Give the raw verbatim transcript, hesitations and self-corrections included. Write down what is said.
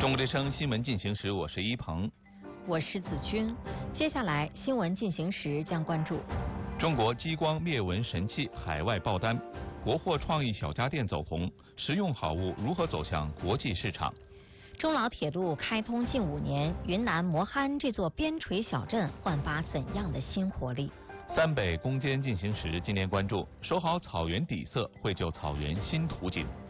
中国之声新闻进行时，我是一鹏， 我是子君。接下来新闻进行时将关注： 中国激光灭蚊神器海外爆单，国货创意小家电走红，实用好物如何走向国际市场？ 中老铁路开通近五年，云南磨憨这座边陲小镇焕发怎样的新活力？ 三北攻坚进行时今天关注：守好草原底色，绘就草原新图景。